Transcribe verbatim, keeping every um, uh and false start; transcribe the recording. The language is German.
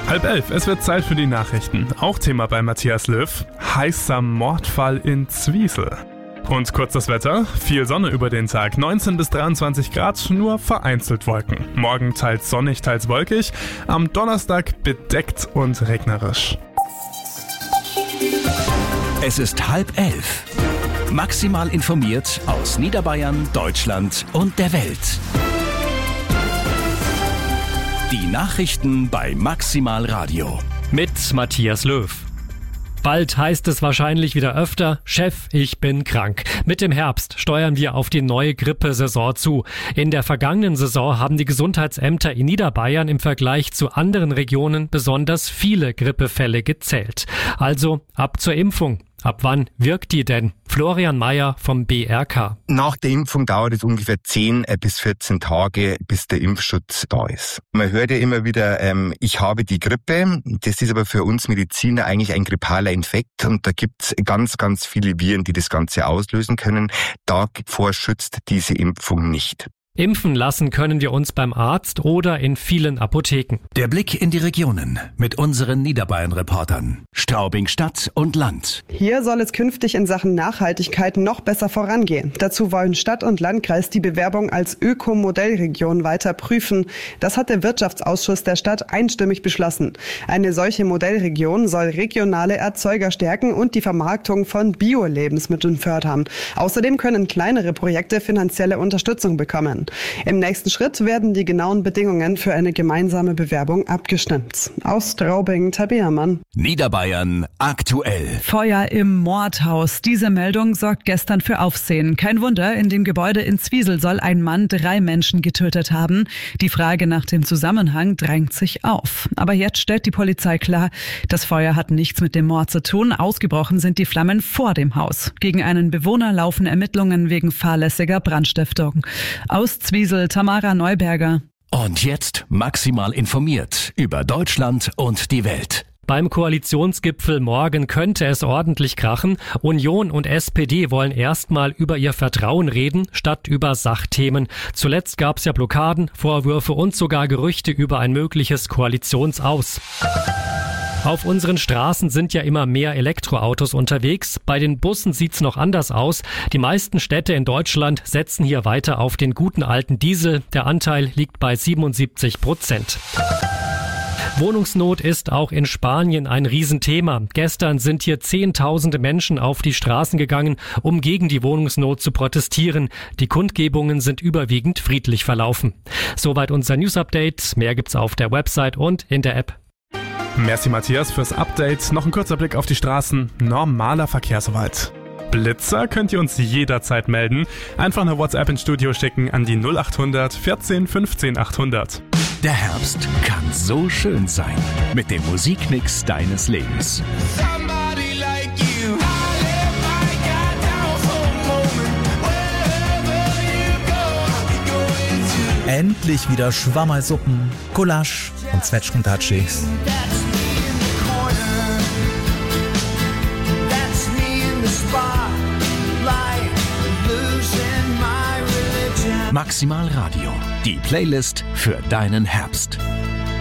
Halb elf, es wird Zeit für die Nachrichten. Auch Thema bei Matthias Löw, heißer Mordfall in Zwiesel. Und kurz das Wetter, viel Sonne über den Tag, neunzehn bis dreiundzwanzig Grad, nur vereinzelt Wolken. Morgen teils sonnig, teils wolkig, am Donnerstag bedeckt und regnerisch. Es ist halb elf. Maximal informiert aus Niederbayern, Deutschland und der Welt. Die Nachrichten bei Maximal Radio. Mit Matthias Löw. Bald heißt es wahrscheinlich wieder öfter, Chef, ich bin krank. Mit dem Herbst steuern wir auf die neue Grippesaison zu. In der vergangenen Saison haben die Gesundheitsämter in Niederbayern im Vergleich zu anderen Regionen besonders viele Grippefälle gezählt. Also ab zur Impfung. Ab wann wirkt die denn? Florian Mayer vom B R K. Nach der Impfung dauert es ungefähr zehn bis vierzehn Tage, bis der Impfschutz da ist. Man hört ja immer wieder, ähm, ich habe die Grippe. Das ist aber für uns Mediziner eigentlich ein grippaler Infekt und da gibt es ganz, ganz viele Viren, die das Ganze auslösen können. Davor schützt diese Impfung nicht. Impfen lassen können wir uns beim Arzt oder in vielen Apotheken. Der Blick in die Regionen mit unseren Niederbayern-Reportern. Straubing Stadt und Land. Hier soll es künftig in Sachen Nachhaltigkeit noch besser vorangehen. Dazu wollen Stadt und Landkreis die Bewerbung als Öko-Modellregion weiter prüfen. Das hat der Wirtschaftsausschuss der Stadt einstimmig beschlossen. Eine solche Modellregion soll regionale Erzeuger stärken und die Vermarktung von Bio-Lebensmitteln fördern. Außerdem können kleinere Projekte finanzielle Unterstützung bekommen. Im nächsten Schritt werden die genauen Bedingungen für eine gemeinsame Bewerbung abgestimmt. Aus Straubing, Tabea Mann. Niederbayern aktuell. Feuer im Mordhaus. Diese Meldung sorgt gestern für Aufsehen. Kein Wunder, in dem Gebäude in Zwiesel soll ein Mann drei Menschen getötet haben. Die Frage nach dem Zusammenhang drängt sich auf. Aber jetzt stellt die Polizei klar, das Feuer hat nichts mit dem Mord zu tun. Ausgebrochen sind die Flammen vor dem Haus. Gegen einen Bewohner laufen Ermittlungen wegen fahrlässiger Brandstiftung. Aus Zwiesel, Tamara Neuberger. Und jetzt maximal informiert über Deutschland und die Welt. Beim Koalitionsgipfel morgen könnte es ordentlich krachen. Union und S P D wollen erstmal über ihr Vertrauen reden, statt über Sachthemen. Zuletzt gab es ja Blockaden, Vorwürfe und sogar Gerüchte über ein mögliches Koalitionsaus. Auf unseren Straßen sind ja immer mehr Elektroautos unterwegs. Bei den Bussen sieht's noch anders aus. Die meisten Städte in Deutschland setzen hier weiter auf den guten alten Diesel. Der Anteil liegt bei siebenundsiebzig Prozent. Wohnungsnot ist auch in Spanien ein Riesenthema. Gestern sind hier Zehntausende Menschen auf die Straßen gegangen, um gegen die Wohnungsnot zu protestieren. Die Kundgebungen sind überwiegend friedlich verlaufen. Soweit unser News-Update. Mehr gibt's auf der Website und in der App. Merci Matthias fürs Update. Noch ein kurzer Blick auf die Straßen. Normaler Verkehr soweit. Blitzer könnt ihr uns jederzeit melden. Einfach eine WhatsApp ins Studio schicken an die null acht hundert vierzehn fünfzehn achthundert. Der Herbst kann so schön sein. Mit dem Musikmix deines Lebens. Endlich wieder Schwammersuppen, Gulasch und Zwetschgentatschis. Maximal Radio, die Playlist für deinen Herbst.